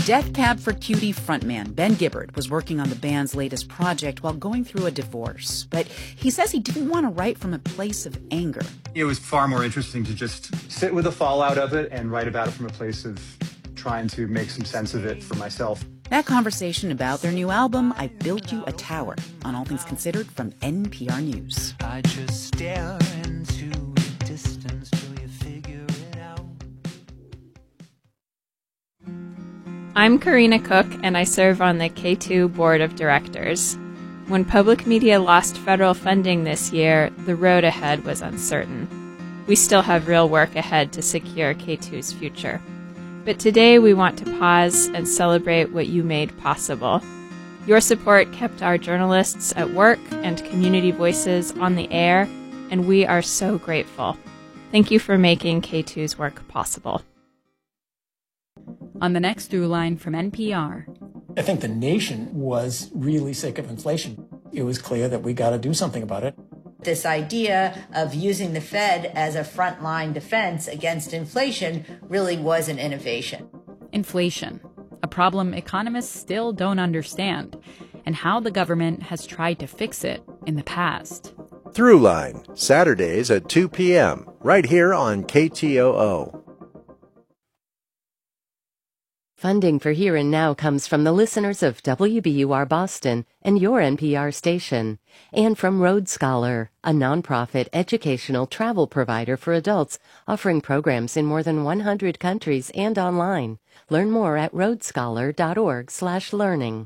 Death Cab for Cutie frontman Ben Gibbard was working on the band's latest project while going through a divorce. But he says he didn't want to write from a place of anger. It was far more interesting to just sit with the fallout of it and write about it from a place of trying to make some sense of it for myself. That conversation about their new album, I Built You a Tower, on All Things Considered from NPR News. I just stare into the distance till you figure it out. I'm Karina Cook, and I serve on the K2 Board of Directors. When public media lost federal funding this year, the road ahead was uncertain. We still have real work ahead to secure K2's future. But today we want to pause and celebrate what you made possible. Your support kept our journalists at work and community voices on the air, and we are so grateful. Thank you for making K2's work possible. On the next Through Line from NPR. I think the nation was really sick of inflation. It was clear that we got to do something about it. This idea of using the Fed as a frontline defense against inflation really was an innovation. Inflation, a problem economists still don't understand, and how the government has tried to fix it in the past. Throughline, Saturdays at 2 p.m., right here on KTOO. Funding for Here and Now comes from the listeners of WBUR Boston and your NPR station, and from Road Scholar, a nonprofit educational travel provider for adults offering programs in more than 100 countries and online. Learn more at roadscholar.org/learning.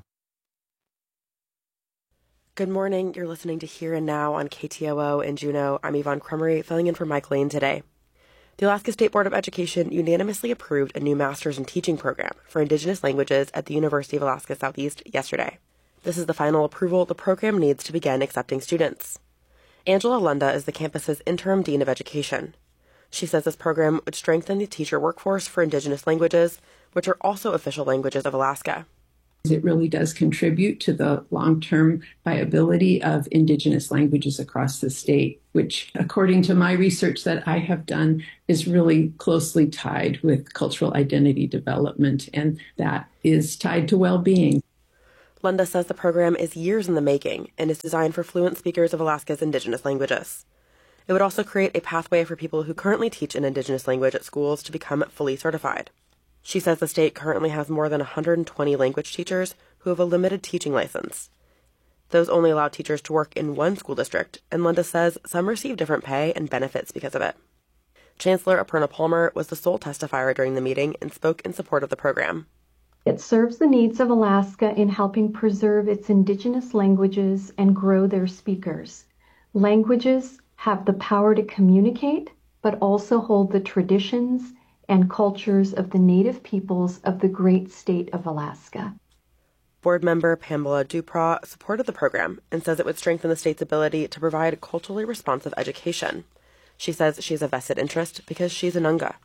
Good morning. You're listening to Here and Now on KTOO in Juneau. I'm Yvonne Cremery, filling in for Mike Lane today. The Alaska State Board of Education unanimously approved a new Master's in Teaching program for Indigenous languages at the University of Alaska Southeast yesterday. This is the final approval the program needs to begin accepting students. Angela Lunda is the campus's interim dean of education. She says this program would strengthen the teacher workforce for Indigenous languages, which are also official languages of Alaska. It really does contribute to the long-term viability of Indigenous languages across the state, which, according to my research that I have done, is really closely tied with cultural identity development, and that is tied to well-being. Lunda says the program is years in the making and is designed for fluent speakers of Alaska's Indigenous languages. It would also create a pathway for people who currently teach an Indigenous language at schools to become fully certified. She says the state currently has more than 120 language teachers who have a limited teaching license. Those only allow teachers to work in one school district, and Linda says some receive different pay and benefits because of it. Chancellor Aparna Palmer was the sole testifier during the meeting and spoke in support of the program. It serves the needs of Alaska in helping preserve its Indigenous languages and grow their speakers. Languages have the power to communicate, but also hold the traditions and cultures of the native peoples of the great state of Alaska. Board member Pamela Dupraw supported the program and says it would strengthen the state's ability to provide culturally responsive education. She says she has a vested interest because she's a Nunga.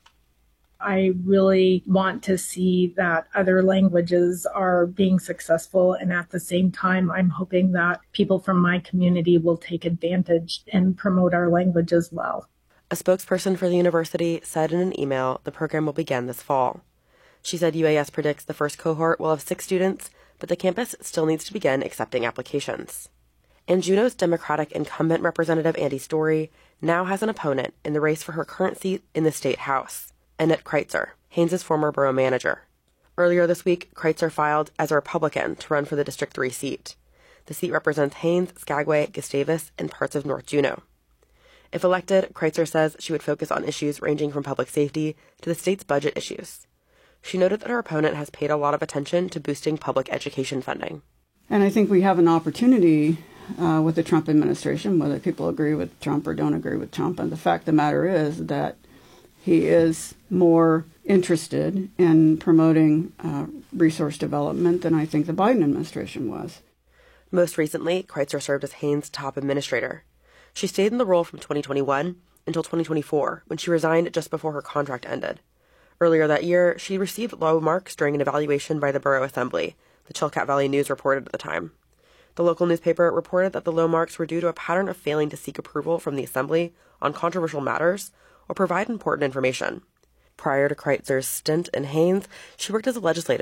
I really want to see that other languages are being successful, and at the same time, I'm hoping that people from my community will take advantage and promote our language as well. A spokesperson for the university said in an email the program will begin this fall. She said UAS predicts the first cohort will have 6 students, but the campus still needs to begin accepting applications. And Juneau's Democratic incumbent representative Andy Story now has an opponent in the race for her current seat in the state house, Annette Kreitzer, Haynes' former borough manager. Earlier this week, Kreitzer filed as a Republican to run for the District 3 seat. The seat represents Haynes, Skagway, Gustavus, and parts of North Juneau. If elected, Kreitzer says she would focus on issues ranging from public safety to the state's budget issues. She noted that her opponent has paid a lot of attention to boosting public education funding. And I think we have an opportunity with the Trump administration, whether people agree with Trump or don't agree with Trump. And the fact of the matter is that he is more interested in promoting resource development than I think the Biden administration was. Most recently, Kreitzer served as Haynes' top administrator. She stayed in the role from 2021 until 2024, when she resigned just before her contract ended. Earlier that year, she received low marks during an evaluation by the Borough Assembly, the Chilkat Valley News reported at the time. The local newspaper reported that the low marks were due to a pattern of failing to seek approval from the Assembly on controversial matters or provide important information. Prior to Kreitzer's stint in Haynes, she worked as a legislative aide.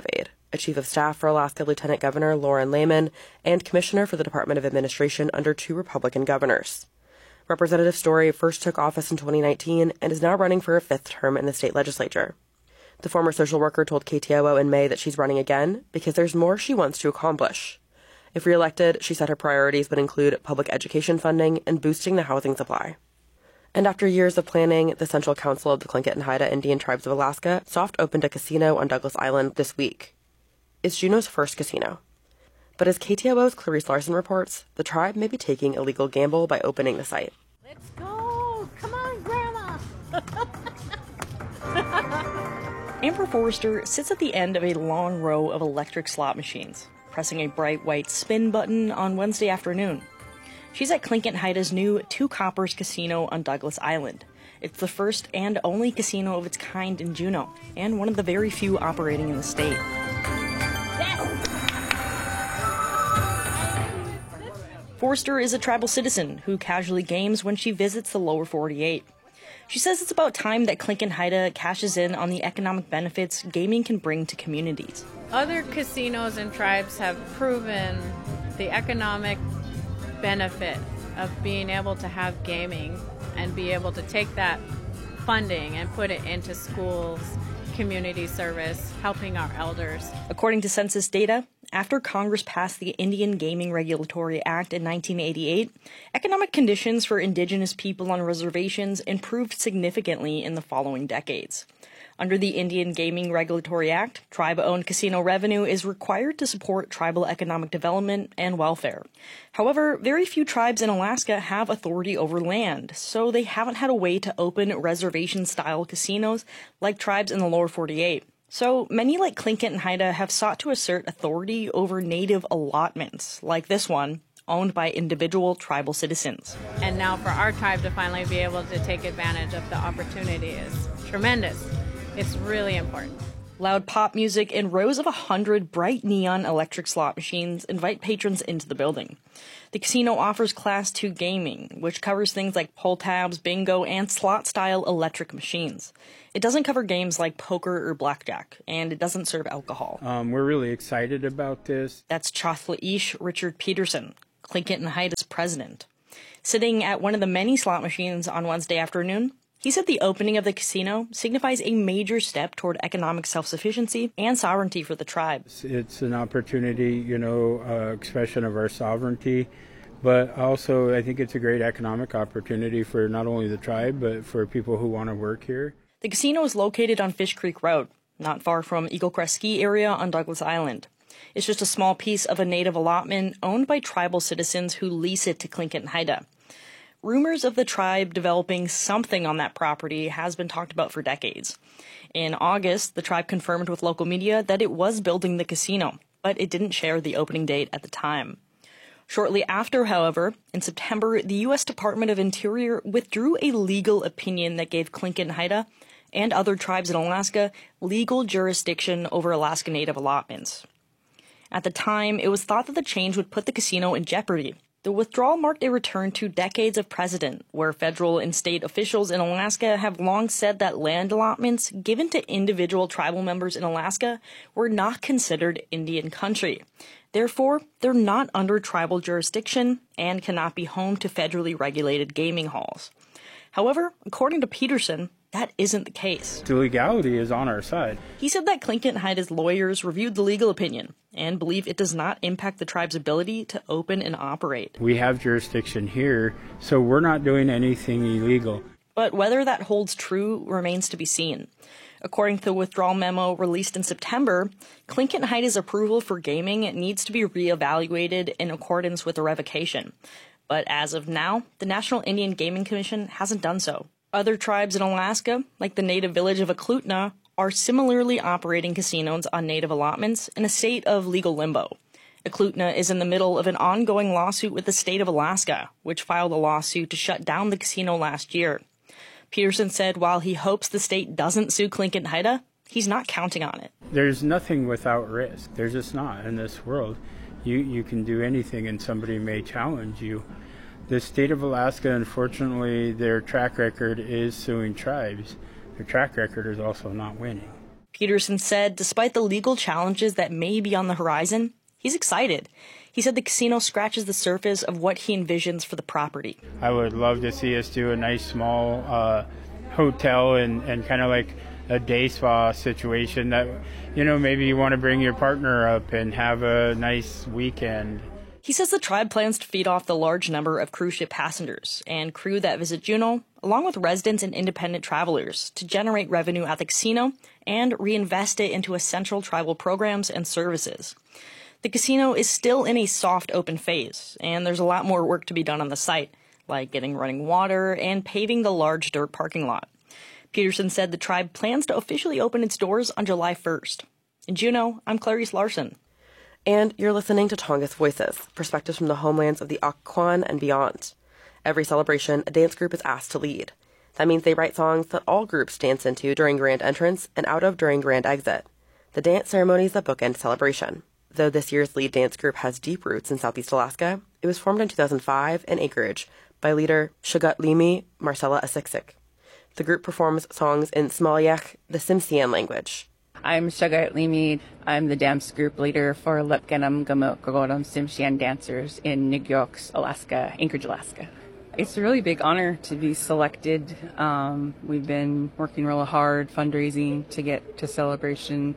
a chief of staff for Alaska Lieutenant Governor Lauren Lehman, and commissioner for the Department of Administration under 2 Republican governors. Representative Story first took office in 2019 and is now running for a 5th term in the state legislature. The former social worker told KTOO in May that she's running again because there's more she wants to accomplish. If reelected, she said her priorities would include public education funding and boosting the housing supply. And after years of planning, the Central Council of the Tlingit and Haida Indian Tribes of Alaska soft-opened a casino on Douglas Island this week. It's Juneau's first casino. But as KTOO's Clarice Larson reports, the tribe may be taking a legal gamble by opening the site. Let's go! Come on, Grandma! Amber Forrester sits at the end of a long row of electric slot machines, pressing a bright white spin button on Wednesday afternoon. She's at Tlingit Haida's new Two Coppers Casino on Douglas Island. It's the first and only casino of its kind in Juneau, and one of the very few operating in the state. Forrester is a tribal citizen who casually games when she visits the lower 48. She says it's about time that Tlingit Haida cashes in on the economic benefits gaming can bring to communities. Other casinos and tribes have proven the economic benefit of being able to have gaming and be able to take that funding and put it into schools, community service, helping our elders. According to census data, after Congress passed the Indian Gaming Regulatory Act in 1988, economic conditions for Indigenous people on reservations improved significantly in the following decades. Under the Indian Gaming Regulatory Act, tribe-owned casino revenue is required to support tribal economic development and welfare. However, very few tribes in Alaska have authority over land, so they haven't had a way to open reservation-style casinos like tribes in the lower 48. So many like Tlingit and Haida have sought to assert authority over native allotments, like this one, owned by individual tribal citizens. And now for our tribe to finally be able to take advantage of the opportunity is tremendous. It's really important. Loud pop music and rows of 100 bright neon electric slot machines invite patrons into the building. The casino offers Class 2 gaming, which covers things like pull tabs, bingo, and slot-style electric machines. It doesn't cover games like poker or blackjack, and it doesn't serve alcohol. We're really excited about this. That's Chathla-ish Richard Peterson, Tlingit and Haida's president. Sitting at one of the many slot machines on Wednesday afternoon, he said the opening of the casino signifies a major step toward economic self-sufficiency and sovereignty for the tribe. It's an opportunity, expression of our sovereignty, but also I think it's a great economic opportunity for not only the tribe, but for people who want to work here. The casino is located on Fish Creek Road, not far from Eagle Crest Ski Area on Douglas Island. It's just a small piece of a native allotment owned by tribal citizens who lease it to Tlingit and Haida. Rumors of the tribe developing something on that property has been talked about for decades. In August, the tribe confirmed with local media that it was building the casino, but it didn't share the opening date at the time. Shortly after, however, in September, the U.S. Department of Interior withdrew a legal opinion that gave Tlingit and Haida and other tribes in Alaska legal jurisdiction over Alaska Native allotments. At the time, it was thought that the change would put the casino in jeopardy. The withdrawal marked a return to decades of precedent, where federal and state officials in Alaska have long said that land allotments given to individual tribal members in Alaska were not considered Indian country. Therefore, they're not under tribal jurisdiction and cannot be home to federally regulated gaming halls. However, according to Peterson, that isn't the case. The legality is on our side. He said that Tlingit and Haida's lawyers reviewed the legal opinion and believe it does not impact the tribe's ability to open and operate. We have jurisdiction here, so we're not doing anything illegal. But whether that holds true remains to be seen. According to the withdrawal memo released in September, Tlingit and Haida's approval for gaming needs to be reevaluated in accordance with the revocation. But as of now, the National Indian Gaming Commission hasn't done so. Other tribes in Alaska, like the native village of Eklutna, are similarly operating casinos on native allotments in a state of legal limbo. Eklutna is in the middle of an ongoing lawsuit with the state of Alaska, which filed a lawsuit to shut down the casino last year. Peterson said while he hopes the state doesn't sue Tlingit and Haida, he's not counting on it. There's nothing without risk. There's just not in this world. You can do anything and somebody may challenge you. The state of Alaska, unfortunately, their track record is suing tribes. Their track record is also not winning. Peterson said despite the legal challenges that may be on the horizon, he's excited. He said the casino scratches the surface of what he envisions for the property. I would love to see us do a nice small hotel and kind of like a day spa situation that, maybe you want to bring your partner up and have a nice weekend. He says the tribe plans to feed off the large number of cruise ship passengers and crew that visit Juneau, along with residents and independent travelers, to generate revenue at the casino and reinvest it into essential tribal programs and services. The casino is still in a soft open phase, and there's a lot more work to be done on the site, like getting running water and paving the large dirt parking lot. Peterson said the tribe plans to officially open its doors on July 1st. In Juneau, I'm Clarice Larson. And you're listening to Tongass Voices, perspectives from the homelands of the Occoquan and beyond. Every celebration, a dance group is asked to lead. That means they write songs that all groups dance into during grand entrance and out of during grand exit. The dance ceremonies that bookend celebration. Though this year's lead dance group has deep roots in Southeast Alaska, it was formed in 2005 in Anchorage by leader Shagat Limi Marcella Asiksik. The group performs songs in Smalyak, the Tsimshian language. I'm Shagat Limi. I'm the dance group leader for Lepkanam Gamot Gogodam Tsimshian dancers in Nugyoks, Alaska, Anchorage, Alaska. It's a really big honor to be selected. We've been working really hard fundraising to get to celebration.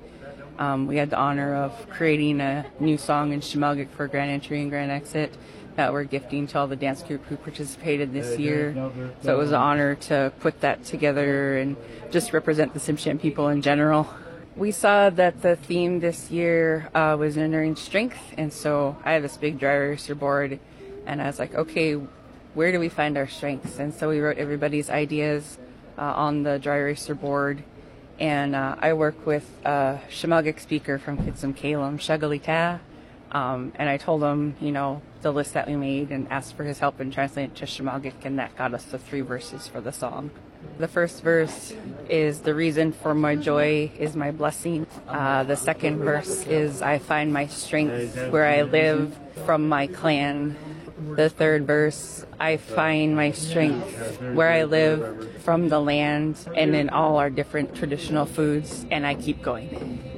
We had the honor of creating a new song in Shemagik for Grand Entry and Grand Exit that we're gifting to all the dance group who participated this year. So it was an honor to put that together and just represent the Tsimshian people in general. We saw that the theme this year was Enduring Strength, and so I have this big dry eraser board, and I was like, okay, where do we find our strengths? And so we wrote everybody's ideas on the dry eraser board. And I work with a Shemagik speaker from Kitsum Kalem, Shagalita, and I told him, the list that we made and asked for his help in translating it to Shemagik, and that got us the 3 verses for the song. The first verse is the reason for my joy is my blessing. The second verse is I find my strength where I live from my clan. The third verse, I find my strength where I live from the land and in all our different traditional foods, and I keep going.